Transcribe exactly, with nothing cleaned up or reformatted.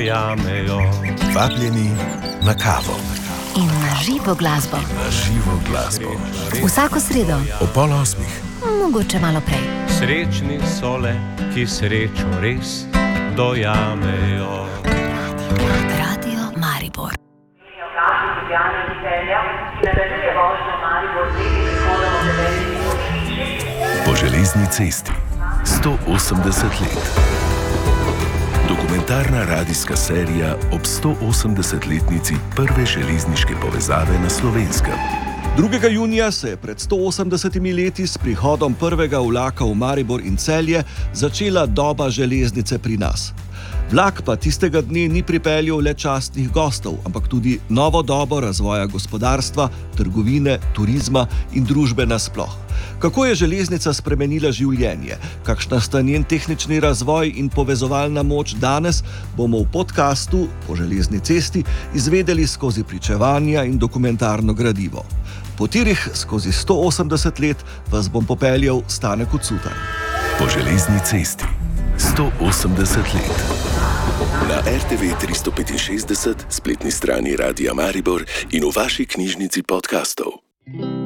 dojamejo. Vabljeni na kavo. In na živo glasbo. Na živo glasbo. Vsako sredo. Ob pol osmih. Mogoče malo prej. Srečni so le, ki srečo res dojamejo. Radio Maribor. Po železni cesti. sto osemdeset let. Dokumentarna radijska serija ob sto osemdesetletnici prve železniške povezave na Slovenskem. drugega junija se je pred sto osemdesetimi leti s prihodom prvega vlaka v Maribor in Celje začela doba železnice pri nas. Vlak pa tistega dne ni pripeljal le častnih gostov, ampak tudi novo dobo razvoja gospodarstva, trgovine, turizma in družbe nasploh. Kako je železnica spremenila življenje, kakšna sta njen tehnični razvoj in povezovalna moč danes, bomo v podkastu Po železni cesti izvedeli skozi pričevanja in dokumentarno gradivo. Po tirih skozi sto osemdeset let vas bom popeljal Stane Kucutar. Po železni cesti. sto osemdeset let. Na er te ve tristo petinšestdeset, spletni strani Radia Maribor in v vaši knjižnici podkastov.